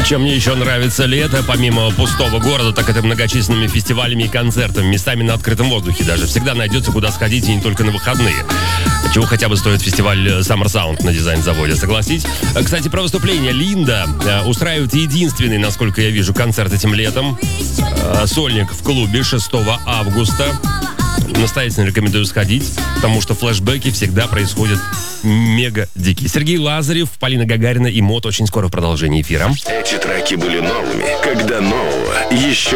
Чем мне еще нравится лето, помимо пустого города, так это многочисленными фестивалями и концертами, местами на открытом воздухе даже. Всегда найдется, куда сходить, и не только на выходные. Чего хотя бы стоит фестиваль Summer Sound на дизайн-заводе, согласись? Кстати, про выступление. Линда устраивает единственный, насколько я вижу, концерт этим летом. Сольник в клубе 6 августа. Настоятельно рекомендую сходить, потому что флешбеки всегда происходят мега дикие. Сергей Лазарев, Полина Гагарина и МОД очень скоро в продолжении эфира. Эти треки были новыми, когда нового еще